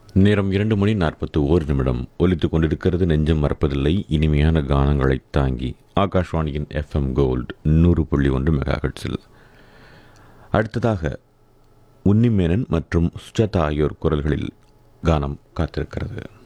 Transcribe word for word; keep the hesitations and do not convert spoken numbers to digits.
நேரம் இரண்டு மணி நாற்பத்தி ஓரு நிமிடம் ஒலித்துக் கொண்டிருக்கிறது. நெஞ்சம் மறப்பதில்லை இனிமையான கானங்களை தாங்கி ஆகாஷ்வாணியின் எஃப்எம் கோல்டு நூறு புள்ளி ஒன்று மெகாஹெட்ஸில். அடுத்ததாக உன்னிமேனன் மற்றும் சுஜாதா ஆகியோர் குரல்களில் கானம் காத்திருக்கிறது.